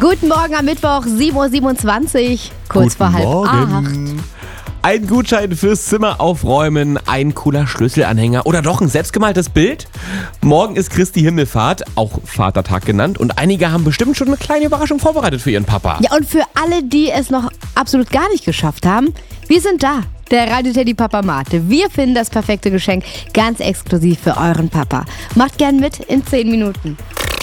Guten Morgen am Mittwoch, 7.27 Uhr, kurz vor 7:30. Ein Gutschein fürs Zimmer aufräumen, ein cooler Schlüsselanhänger oder doch ein selbstgemaltes Bild? Morgen ist Christi Himmelfahrt, auch Vatertag genannt, und einige haben bestimmt schon eine kleine Überraschung vorbereitet für ihren Papa. Ja, und für alle, die es noch absolut gar nicht geschafft haben, wir sind da. Der Radio Teddy Papa Mate. Wir finden das perfekte Geschenk ganz exklusiv für euren Papa. Macht gern mit in 10 Minuten.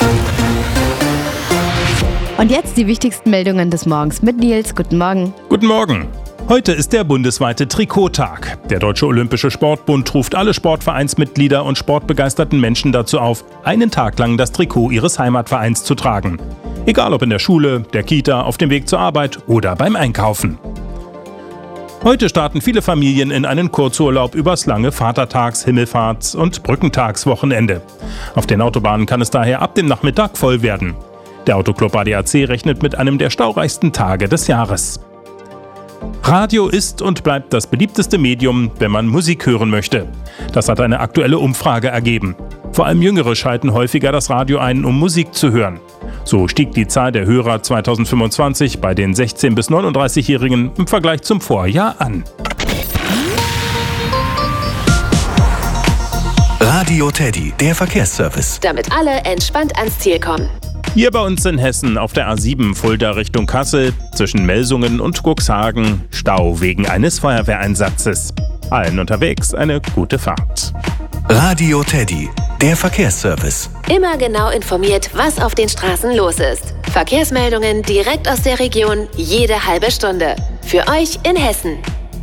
Und jetzt die wichtigsten Meldungen des Morgens mit Nils. Guten Morgen. Guten Morgen. Heute ist der bundesweite Trikottag. Der Deutsche Olympische Sportbund ruft alle Sportvereinsmitglieder und sportbegeisterten Menschen dazu auf, einen Tag lang das Trikot ihres Heimatvereins zu tragen. Egal ob in der Schule, der Kita, auf dem Weg zur Arbeit oder beim Einkaufen. Heute starten viele Familien in einen Kurzurlaub übers lange Vatertags-, Himmelfahrts- und Brückentagswochenende. Auf den Autobahnen kann es daher ab dem Nachmittag voll werden. Der Autoclub ADAC rechnet mit einem der staureichsten Tage des Jahres. Radio ist und bleibt das beliebteste Medium, wenn man Musik hören möchte. Das hat eine aktuelle Umfrage ergeben. Vor allem Jüngere schalten häufiger das Radio ein, um Musik zu hören. So stieg die Zahl der Hörer 2025 bei den 16- bis 39-Jährigen im Vergleich zum Vorjahr an. Radio Teddy, der Verkehrsservice. Damit alle entspannt ans Ziel kommen. Hier bei uns in Hessen auf der A7 Fulda Richtung Kassel zwischen Melsungen und Cuxhagen Stau wegen eines Feuerwehreinsatzes. Allen unterwegs eine gute Fahrt. Radio Teddy, der Verkehrsservice. Immer genau informiert, was auf den Straßen los ist. Verkehrsmeldungen direkt aus der Region, jede halbe Stunde. Für euch in Hessen.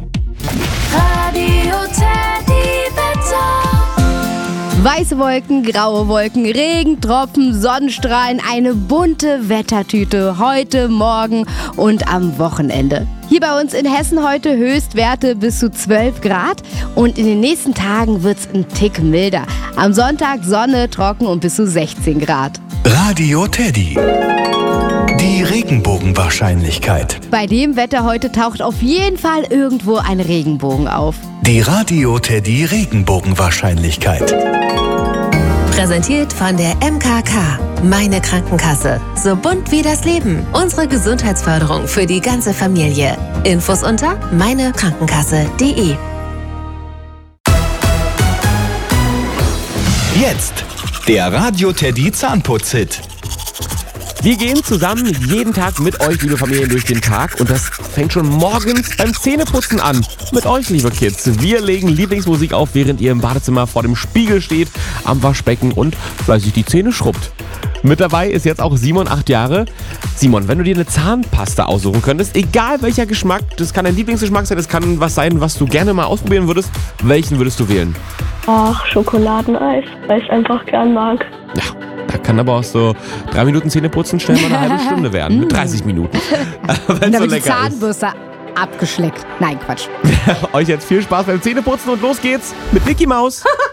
Radio Teddy Wetter. Weiße Wolken, graue Wolken, Regentropfen, Sonnenstrahlen, eine bunte Wettertüte heute, morgen und am Wochenende. Hier bei uns in Hessen heute Höchstwerte bis zu 12 Grad und in den nächsten Tagen wird's ein Tick milder. Am Sonntag Sonne, trocken und bis zu 16 Grad. Radio Teddy. Die Regenbogenwahrscheinlichkeit. Bei dem Wetter heute taucht auf jeden Fall irgendwo ein Regenbogen auf. Die Radio Teddy Regenbogenwahrscheinlichkeit. Präsentiert von der MKK. Meine Krankenkasse. So bunt wie das Leben. Unsere Gesundheitsförderung für die ganze Familie. Infos unter meinekrankenkasse.de. Jetzt der Radio Teddy Zahnputz-Hit. Wir gehen zusammen jeden Tag mit euch, liebe Familien, durch den Tag, und das fängt schon morgens beim Zähneputzen an. Mit euch, liebe Kids. Wir legen Lieblingsmusik auf, während ihr im Badezimmer vor dem Spiegel steht, am Waschbecken und fleißig die Zähne schrubbt. Mit dabei ist jetzt auch Simon, 8 Jahre. Simon, wenn du dir eine Zahnpasta aussuchen könntest, egal welcher Geschmack, das kann dein Lieblingsgeschmack sein, das kann was sein, was du gerne mal ausprobieren würdest, welchen würdest du wählen? Ach, Schokoladeneis, weil ich es einfach gern mag. Ja, da kann aber auch so 3 Minuten Zähneputzen schnell mal eine halbe Stunde werden, mit 30 Minuten. Wenn Da so wird die lecker ist. Zahnbürste abgeschleckt. Nein, Quatsch. Euch jetzt viel Spaß beim Zähneputzen und los geht's mit Mickey Maus.